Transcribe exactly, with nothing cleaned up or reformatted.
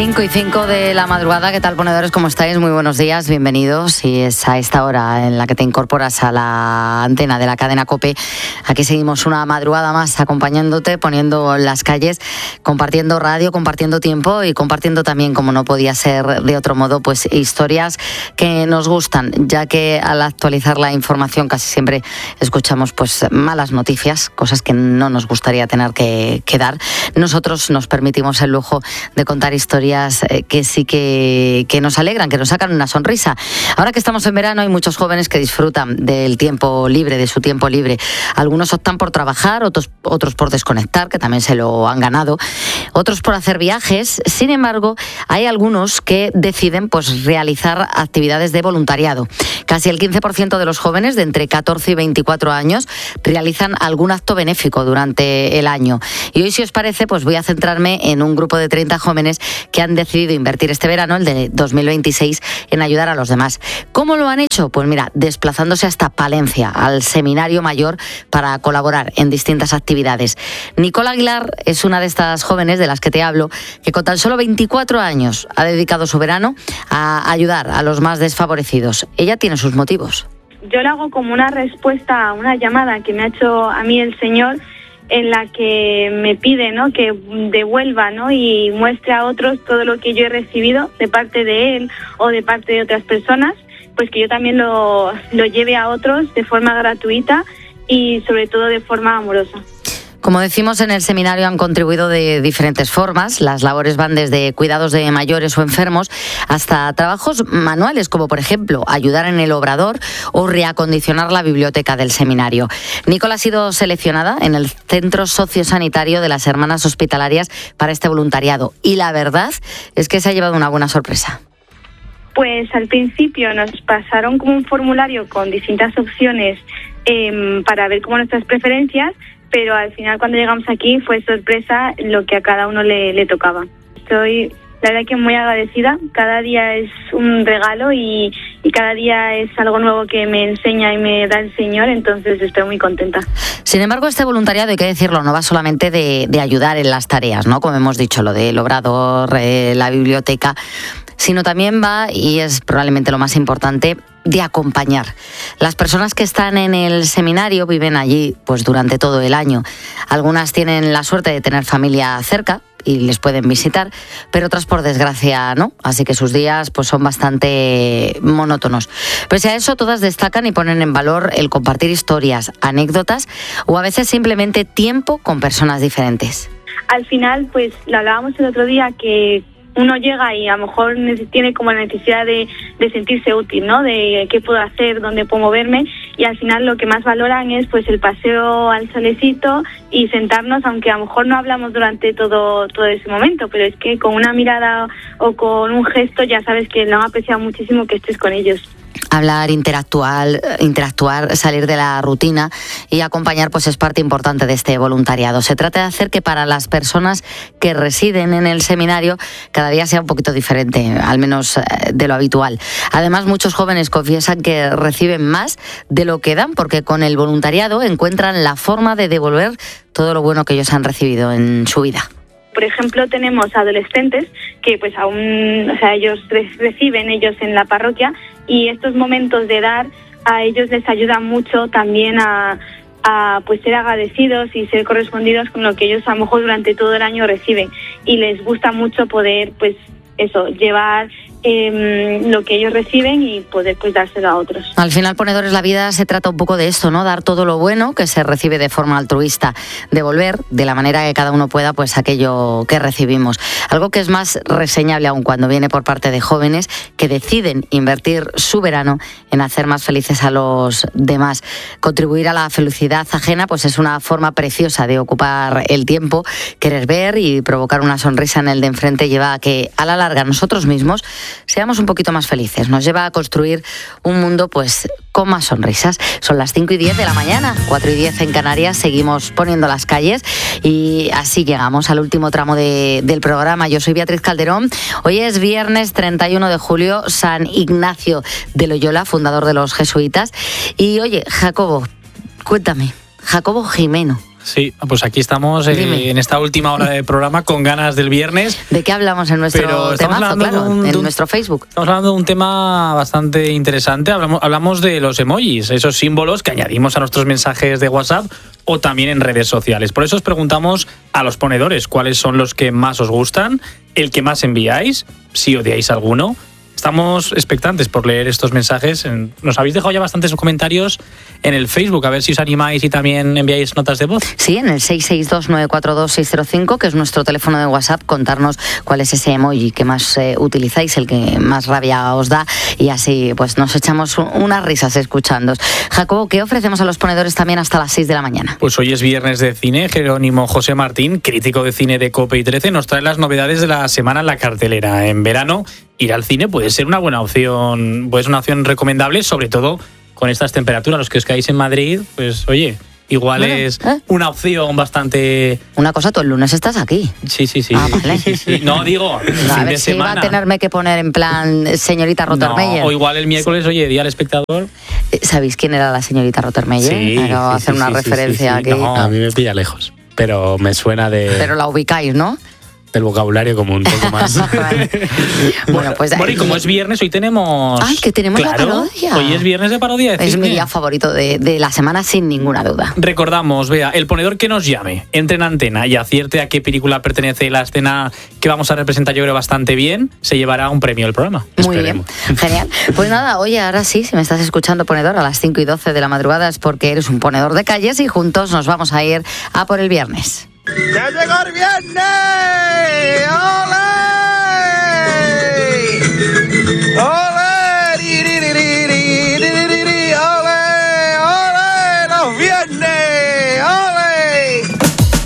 cinco y cinco de la madrugada. ¿Qué tal, ponedores? ¿Cómo estáis? Muy buenos días, bienvenidos. Y es a esta hora en la que te incorporas a la antena de la cadena COPE. Aquí seguimos una madrugada más acompañándote, poniendo las calles, compartiendo radio, compartiendo tiempo y compartiendo también, como no podía ser de otro modo, pues historias que nos gustan, ya que al actualizar la información casi siempre escuchamos pues malas noticias, cosas que no nos gustaría tener que, que dar. Nosotros nos permitimos el lujo de contar historias que sí que, que nos alegran, que nos sacan una sonrisa. Ahora que estamos en verano hay muchos jóvenes que disfrutan del tiempo libre, de su tiempo libre. Algunos optan por trabajar, otros, otros por desconectar, que también se lo han ganado, otros por hacer viajes. Sin embargo, hay algunos que deciden pues realizar actividades de voluntariado. Casi el quince por ciento de los jóvenes de entre catorce y veinticuatro años realizan algún acto benéfico durante el año. Y hoy, si os parece, pues voy a centrarme en un grupo de treinta jóvenes que han decidido invertir este verano, el de dos mil veintiséis, en ayudar a los demás. ¿Cómo lo han hecho? Pues mira, desplazándose hasta Palencia, al Seminario Mayor, para colaborar en distintas actividades. Nicola Aguilar es una de estas jóvenes de las que te hablo, que con tan solo veinticuatro años ha dedicado su verano a ayudar a los más desfavorecidos. Ella tiene sus motivos. Yo lo hago como una respuesta a una llamada que me ha hecho a mí el Señor, en la que me pide, ¿no?, que devuelva, ¿no?, y muestre a otros todo lo que yo he recibido de parte de Él o de parte de otras personas, pues que yo también lo, lo lleve a otros de forma gratuita y sobre todo de forma amorosa. Como decimos, en el seminario han contribuido de diferentes formas. Las labores van desde cuidados de mayores o enfermos hasta trabajos manuales, como por ejemplo ayudar en el obrador o reacondicionar la biblioteca del seminario. Nicola ha sido seleccionada en el Centro Sociosanitario de las Hermanas Hospitalarias para este voluntariado y la verdad es que se ha llevado una buena sorpresa. Pues al principio nos pasaron como un formulario con distintas opciones eh, para ver como nuestras preferencias, pero al final cuando llegamos aquí fue sorpresa lo que a cada uno le, le tocaba. Estoy, la verdad, que muy agradecida. Cada día es un regalo y, y cada día es algo nuevo que me enseña y me da el Señor, entonces estoy muy contenta. Sin embargo, este voluntariado, hay que decirlo, no va solamente de, de ayudar en las tareas, ¿no?, como hemos dicho, lo del obrador, eh, la biblioteca, sino también va, y es probablemente lo más importante, de acompañar. Las personas que están en el seminario viven allí pues durante todo el año. Algunas tienen la suerte de tener familia cerca y les pueden visitar, pero otras por desgracia no, así que sus días pues son bastante monótonos. Pese a eso, todas destacan y ponen en valor el compartir historias, anécdotas o a veces simplemente tiempo con personas diferentes. Al final, pues lo hablábamos el otro día, que uno llega y a lo mejor tiene como la necesidad de, de sentirse útil, ¿no?, de qué puedo hacer, dónde puedo moverme, y al final lo que más valoran es pues el paseo al solecito y sentarnos, aunque a lo mejor no hablamos durante todo, todo ese momento, pero es que con una mirada o con un gesto ya sabes que lo han apreciado muchísimo que estés con ellos. Hablar, interactuar, interactuar, salir de la rutina y acompañar pues es parte importante de este voluntariado. Se trata de hacer que para las personas que residen en el seminario cada día sea un poquito diferente, al menos de lo habitual. Además, muchos jóvenes confiesan que reciben más de lo que dan, porque con el voluntariado encuentran la forma de devolver todo lo bueno que ellos han recibido en su vida. Por ejemplo, tenemos adolescentes que pues aún, o sea, ellos reciben ellos en la parroquia, y estos momentos de dar a ellos les ayudan mucho también a, a pues ser agradecidos y ser correspondidos con lo que ellos a lo mejor durante todo el año reciben, y les gusta mucho poder pues eso, llevar eh, lo que ellos reciben y poder pues dárselo a otros. Al final, ponedores, la vida se trata un poco de esto, ¿no? Dar todo lo bueno que se recibe de forma altruista, devolver de la manera que cada uno pueda pues aquello que recibimos. Algo que es más reseñable aún cuando viene por parte de jóvenes que deciden invertir su verano en hacer más felices a los demás. Contribuir a la felicidad ajena pues es una forma preciosa de ocupar el tiempo. Querer ver y provocar una sonrisa en el de enfrente lleva a que a la larga nosotros mismos seamos un poquito más felices. Nos lleva a construir un mundo pues con más sonrisas. Son las cinco y diez de la mañana, cuatro y diez en Canarias. Seguimos poniendo las calles y así llegamos al último tramo de, del programa. Yo soy Beatriz Calderón. Hoy es viernes treinta y uno de julio, San Ignacio de Loyola, fundador de los jesuitas. Y oye, Jacobo, cuéntame, Jacobo Jimeno, Sí, pues aquí estamos eh, en esta última hora de programa con ganas del viernes. ¿De qué hablamos en nuestro temazo, claro, un, en nuestro Facebook? Estamos hablando de un tema bastante interesante. Hablamos, hablamos de los emojis, esos símbolos que añadimos a nuestros mensajes de WhatsApp o también en redes sociales. Por eso os preguntamos a los ponedores cuáles son los que más os gustan, el que más enviáis, si odiáis alguno. Estamos expectantes por leer estos mensajes. Nos habéis dejado ya bastantes comentarios en el Facebook. A ver si os animáis y también enviáis notas de voz. Sí, en el seis seis dos, nueve cuatro dos, seis cero cinco, que es nuestro teléfono de WhatsApp. Contarnos cuál es ese emoji que más eh, utilizáis, el que más rabia os da. Y así pues nos echamos unas risas escuchándos. Jacobo, ¿qué ofrecemos a los ponedores también hasta las seis de la mañana? Pues hoy es viernes de cine. Jerónimo José Martín, crítico de cine de COPE y trece, nos trae las novedades de la semana en la cartelera. En verano, ir al cine puede ser una buena opción, pues una opción recomendable, sobre todo con estas temperaturas. Los que os quedáis en Madrid, pues oye, igual bueno, es ¿eh? una opción bastante... Una cosa, tú el lunes estás aquí. Sí, sí, sí. Ah, vale. sí, sí. No, digo, a fin ver de si semana. Va a tenerme que poner en plan señorita Rottermeier. No, o igual el miércoles, oye, día al espectador. ¿Sabéis quién era la señorita Rottermeier? Sí. Acabo de sí, hacer sí, una sí, referencia sí, sí, sí. aquí. No, a mí me pilla lejos, pero me suena de... Pero la ubicáis, ¿no? Del vocabulario como un poco más. Bueno, pues... Bueno, y como es viernes, hoy tenemos... ¡Ay, que tenemos claro, la parodia! Hoy es viernes de parodia de Es cine. mi día favorito de, de la semana, sin ninguna duda. Recordamos, vea, el ponedor que nos llame, entre en antena y acierte a qué película pertenece la escena que vamos a representar, yo creo, bastante bien, se llevará un premio del programa. Muy Esperemos. bien, genial. Pues nada, oye, ahora sí, si me estás escuchando, ponedor, a las cinco y doce de la madrugada es porque eres un ponedor de calles y juntos nos vamos a ir a por el viernes. ¡Ya llegó el viernes! ¡Hola!